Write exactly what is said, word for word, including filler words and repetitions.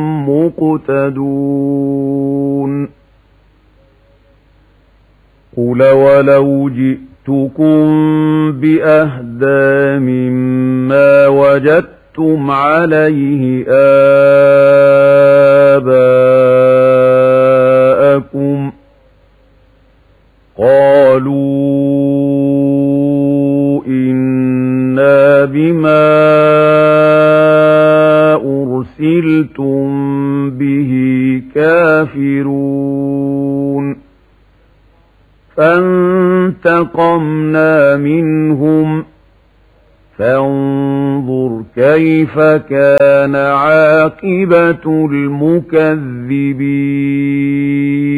مقتدون قل ولو جئتكم بأهدى مما وجدتم عليه آباءكم قالوا إنا بما أرسلتم به كافرون فانتقمنا منهم فانظر كيف كان عاقبة المكذبين